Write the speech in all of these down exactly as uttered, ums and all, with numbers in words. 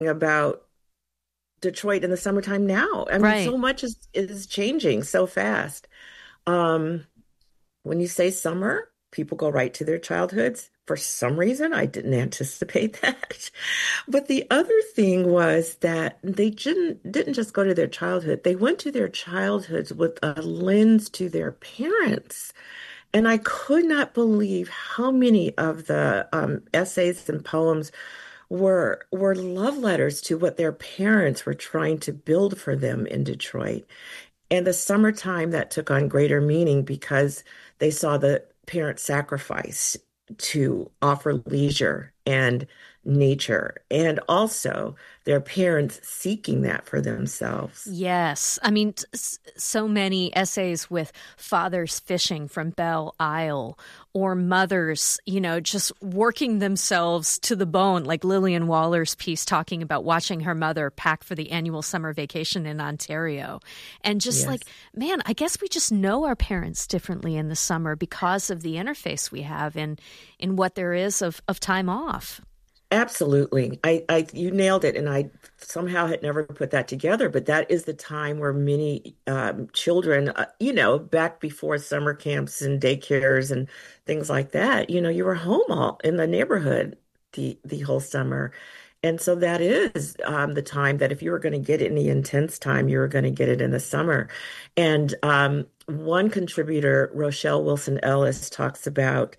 about Detroit in the summertime now. I mean, Right. so much is is changing so fast. Um, when you say summer, people go right to their childhoods. For some reason, I didn't anticipate that. But the other thing was that they didn't didn't just go to their childhood. They went to their childhoods with a lens to their parents. And I could not believe how many of the um, essays and poems were were love letters to what their parents were trying to build for them in Detroit. And the summertime that took on greater meaning because they saw the parents sacrifice to offer leisure and nature, and also their parents seeking that for themselves. Yes. I mean, t- s- so many essays with fathers fishing from Belle Isle or mothers, you know, just working themselves to the bone, like Lillian Waller's piece talking about watching her mother pack for the annual summer vacation in Ontario. And just like, Yes. man, I guess we just know our parents differently in the summer because of the interface we have in in what there is of, of time off. Absolutely. I, I, you nailed it. And I somehow had never put that together, but that is the time where many um, children, uh, you know, back before summer camps and daycares and things like that, you know, you were home all in the neighborhood the, the whole summer. And so that is um, the time that if you were going to get any intense time, you were going to get it in the summer. And um, one contributor, Rochelle Wilson Ellis, talks about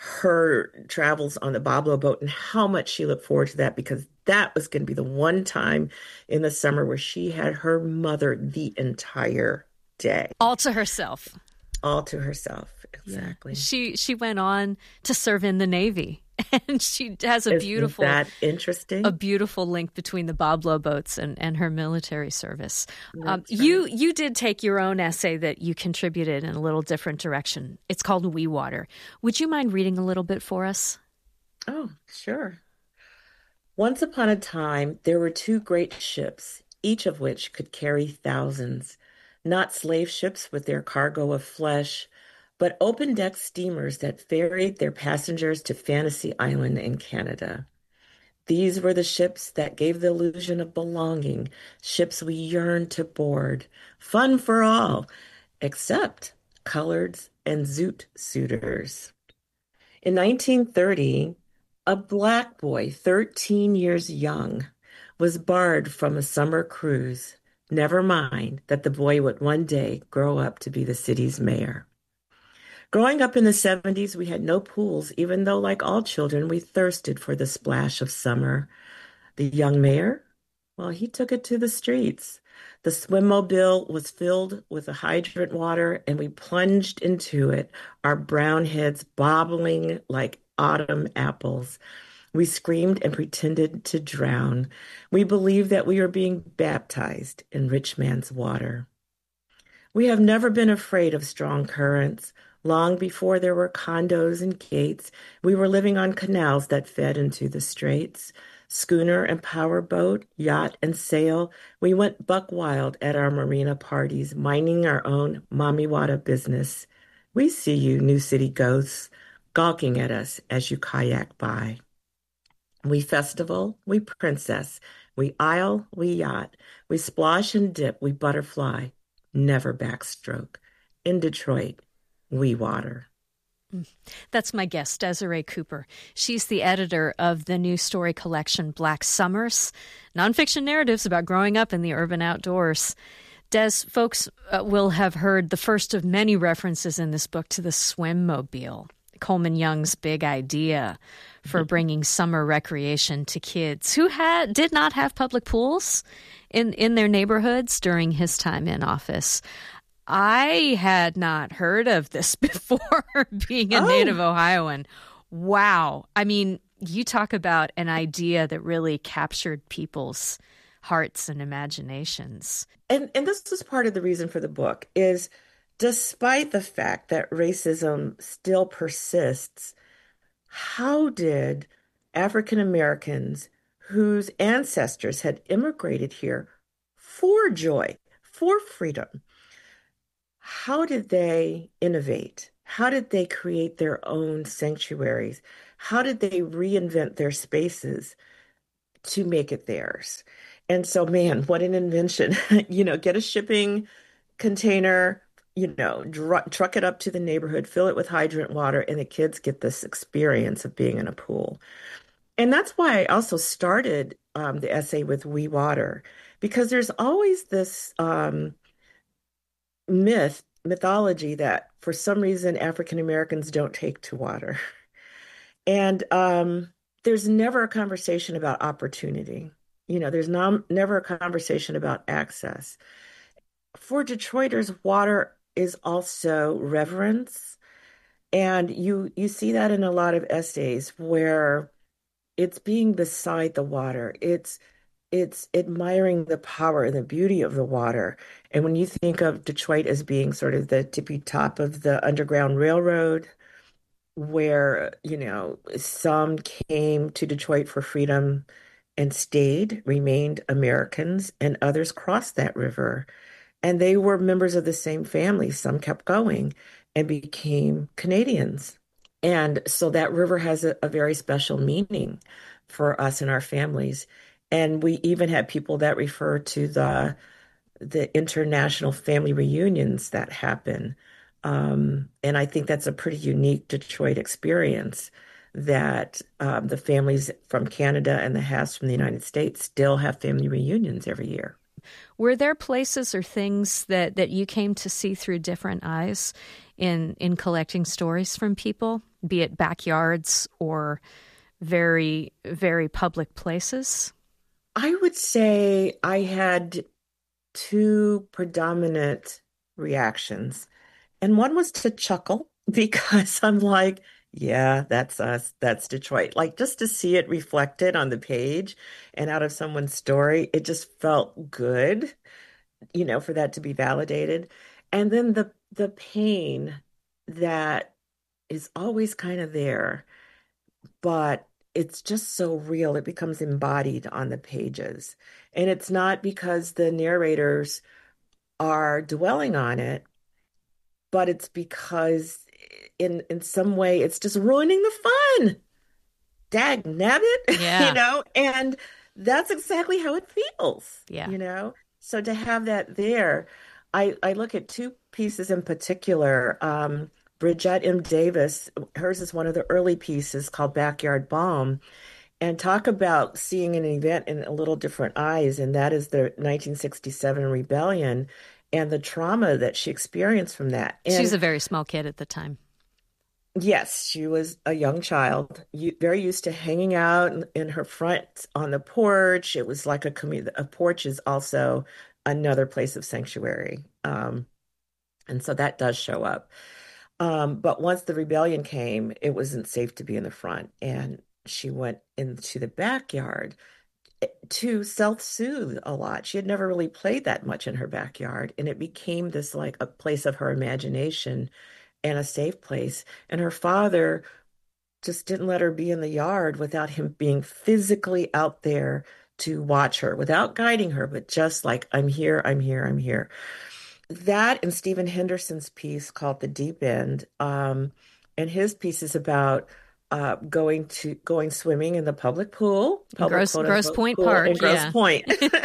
her travels on the Boblo boat and how much she looked forward to that because that was going to be the one time in the summer where she had her mother the entire day, All to herself. all to herself. Yeah. Exactly. She she went on to serve in the Navy. And she has a Isn't beautiful that a interesting? beautiful link between the Bob Lowe boats and, and her military service. Um, That's you right. you did take your own essay that you contributed in a little different direction. It's called We Water. Would you mind reading a little bit for us? Oh, sure. Once upon a time, there were two great ships, each of which could carry thousands, not slave ships with their cargo of flesh, but open deck steamers that ferried their passengers to Fantasy Island in Canada. These were the ships that gave the illusion of belonging, ships we yearned to board. Fun for all, except coloreds and zoot suitors. In nineteen thirty, a black boy, thirteen years young, was barred from a summer cruise. Never mind that the boy would one day grow up to be the city's mayor. Growing up in the seventies, we had no pools, even though, like all children, we thirsted for the splash of summer. The young mayor, well, he took it to the streets. The swimmobile was filled with the hydrant water, and we plunged into it, our brown heads bobbling like autumn apples. We screamed and pretended to drown. We believed that we were being baptized in rich man's water. We have never been afraid of strong currents. Long before there were condos and gates, we were living on canals that fed into the straits. Schooner and powerboat, yacht and sail, we went buck wild at our marina parties, minding our own Mamiwata business. We see you, New City ghosts, gawking at us as you kayak by. We festival, we princess, we isle, we yacht, we splosh and dip, we butterfly, never backstroke. In Detroit, we water. That's my guest, Desiree Cooper. She's the editor of the new story collection, Black Summers, nonfiction narratives about growing up in the urban outdoors. Des, folks uh, will have heard the first of many references in this book to the swim mobile, Coleman Young's big idea for bringing summer recreation to kids who had did not have public pools in, in their neighborhoods during his time in office. I had not heard of this before being a native Oh, Ohioan. Wow. I mean, you talk about an idea that really captured people's hearts and imaginations. and and this is part of the reason for the book is despite the fact that racism still persists, how did African Americans whose ancestors had immigrated here for joy, for freedom, how did they innovate? How did they create their own sanctuaries? How did they reinvent their spaces to make it theirs. And so, man, what an invention. You know, get a shipping container, you know, dr truck it up to the neighborhood, fill it with hydrant water, and the kids get this experience of being in a pool. And that's why I also started um, the essay with We Water, because there's always this um, myth, mythology that for some reason African Americans don't take to water. And um, there's never a conversation about opportunity. You know, there's not, never a conversation about access. For Detroiters, water is also reverence. And you you see that in a lot of essays where it's being beside the water. It's it's admiring the power and the beauty of the water. And when you think of Detroit as being sort of the tippy top of the Underground Railroad, where, you know, some came to Detroit for freedom and stayed, remained Americans, and others crossed that river. And they were members of the same family. Some kept going and became Canadians. And so that river has a, a very special meaning for us and our families. And we even had people that refer to the the international family reunions that happen. Um, and I think that's a pretty unique Detroit experience that um, the families from Canada and the Halves from the United States still have family reunions every year. Were there places or things that, that you came to see through different eyes in in collecting stories from people, be it backyards or very, very public places? I would say I had two predominant reactions. And one was to chuckle because I'm like, yeah, that's us. That's Detroit. Like just to see it reflected on the page and out of someone's story, it just felt good, you know, for that to be validated. And then the the pain that is always kind of there, but it's just so real. It becomes embodied on the pages. And it's not because the narrators are dwelling on it, but it's because in in some way it's just ruining the fun. Dag nabbit, you Yeah, know? And that's exactly how it feels, yeah. you know? So to have that there, I I look at two pieces in particular. Um, Bridgette M. Davis, hers is one of the early pieces called Backyard Balm, and talk about seeing an event in a little different eyes, and that is the nineteen sixty-seven rebellion and the trauma that she experienced from that. She's And a very small kid at the time. yes, she was a young child, u- very used to hanging out in, in her front on the porch. It was like a community. A porch is also another place of sanctuary. Um, and so that does show up. Um, but once the rebellion came, it wasn't safe to be in the front. And she went into the backyard to self-soothe a lot. She had never really played that much in her backyard, and it became this like a place of her imagination and a safe place. And her father just didn't let her be in the yard without him being physically out there to watch her, without guiding her, but just like, I'm here, I'm here, I'm here. That and Stephen Henderson's piece called The Deep End, um, and his piece is about uh, going to going swimming in the public pool, In public Gross quote Gross unquote Point pool in Park, Grosse yeah. Pointe.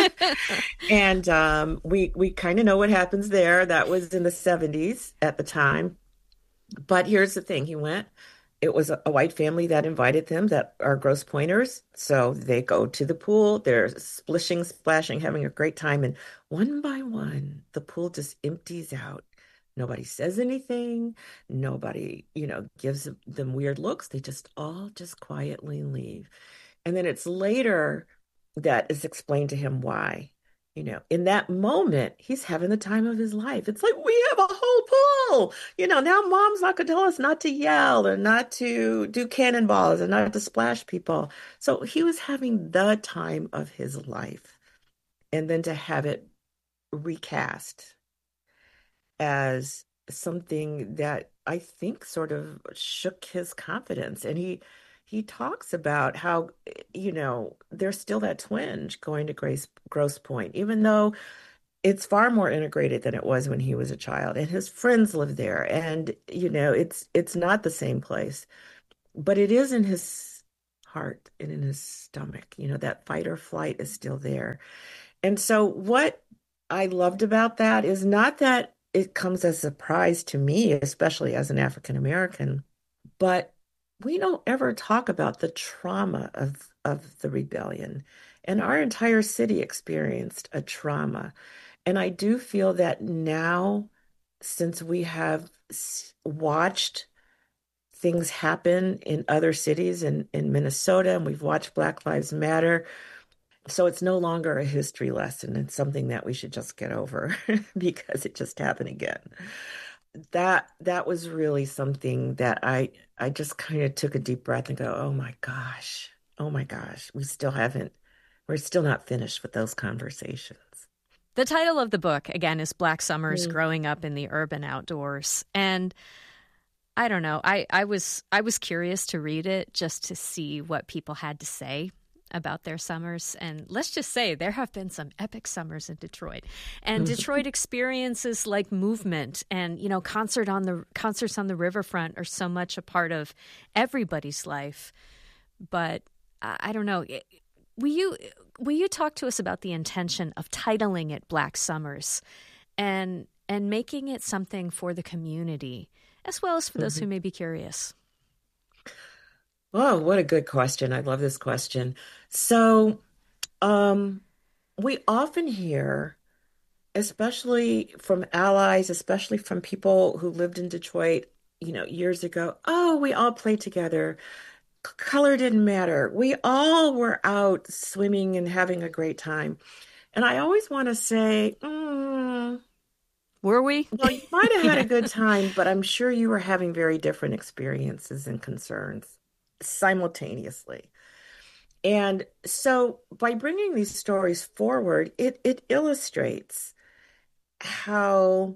And um, we we kind of know what happens there. That was in the seventies at the time. But here's the thing, he went. It was a, a white family that invited them that are Grosse Pointers. So they go to the pool, they're splishing, splashing, having a great time. And one by one, the pool just empties out. Nobody says anything. Nobody, you know, gives them weird looks. They just all just quietly leave. And then it's later that is explained to him why. You know, in that moment, he's having the time of his life. It's like, we have a whole pool. You know, now mom's not going to tell us not to yell or not to do cannonballs and not to splash people. So he was having the time of his life. And then to have it recast as something that I think sort of shook his confidence. And he he talks about how, you know, there's still that twinge going to Grace Grosse Pointe, even though it's far more integrated than it was when he was a child. And his friends live there. And, you know, it's it's not the same place, but it is in his heart and in his stomach. You know, that fight or flight is still there. And so what I loved about that is not that it comes as a surprise to me, especially as an African American, but we don't ever talk about the trauma of, of the rebellion. And our entire city experienced a trauma. And I do feel that now, since we have watched things happen in other cities in, in Minnesota, and we've watched Black Lives Matter, so it's no longer a history lesson. It's something that we should just get over because it just happened again. That that was really something that I I just kind of took a deep breath and go, oh my gosh, oh my gosh, we still haven't, we're still not finished with those conversations. The title of the book, again, is Black Summers, Mm. Growing Up in the Urban Outdoors. And I don't know, I, I was I was curious to read it just to see what people had to say about their summers. And let's just say there have been some epic summers in Detroit. And Detroit experiences like movement and, you know, concert on the concerts on the riverfront are so much a part of everybody's life. But I, I don't know. Will you will you talk to us about the intention of titling it Black Summers and and making it something for the community, as well as for those Mm-hmm. who may be curious? Oh, what a good question. I love this question. So, um, we often hear, especially from allies, especially from people who lived in Detroit, you know, years ago, oh, we all played together. C- Color didn't matter. We all were out swimming and having a great time. And I always want to say, mm, Were we? well, you might have had Yeah. a good time, but I'm sure you were having very different experiences and concerns simultaneously. And so by bringing these stories forward, it it illustrates how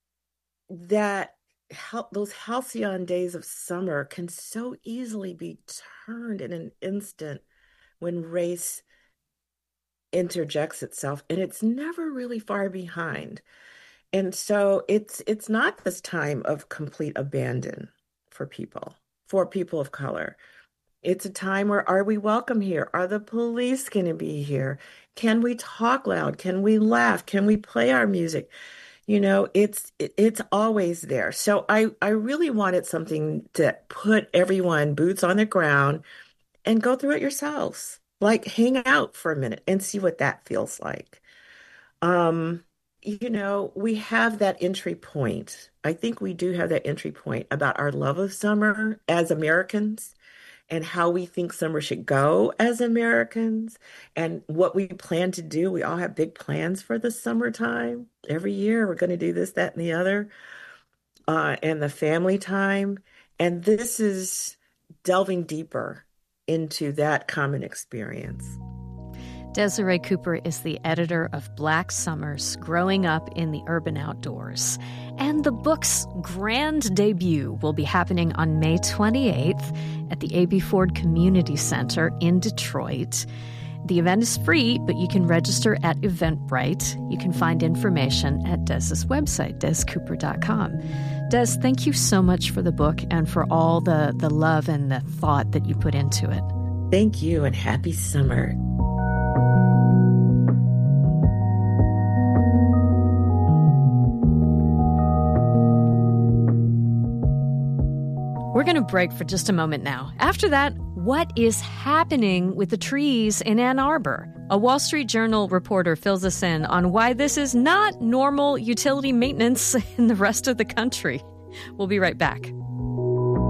that how those halcyon days of summer can so easily be turned in an instant when race interjects itself, and it's never really far behind. And so it's it's not this time of complete abandon for people, for people of color. It's a time where, are we welcome here? Are the police going to be here? Can we talk loud? Can we laugh? Can we play our music? You know, it's it, it's always there. So I I really wanted something to put everyone boots on the ground and go through it yourselves. Like hang out for a minute and see what that feels like. Um, you know, we have that entry point. I think we do have that entry point about our love of summer as Americans and how we think summer should go as Americans and what we plan to do. We all have big plans for the summertime. Every year we're going to do this, that, and the other, uh, and the family time. And this is delving deeper into that common experience. Desiree Cooper is the editor of Black Summers, Growing Up in the Urban Outdoors. And the book's grand debut will be happening on May twenty-eighth at the A B Ford Community Center in Detroit. The event is free, but you can register at Eventbrite. You can find information at Des's website, des cooper dot com. Des, thank you so much for the book and for all the, the love and the thought that you put into it. Thank you and happy summer. We're going to break for just a moment now. After that, what is happening with the trees in Ann Arbor? A Wall Street Journal reporter fills us in on why this is not normal utility maintenance in the rest of the country. We'll be right back.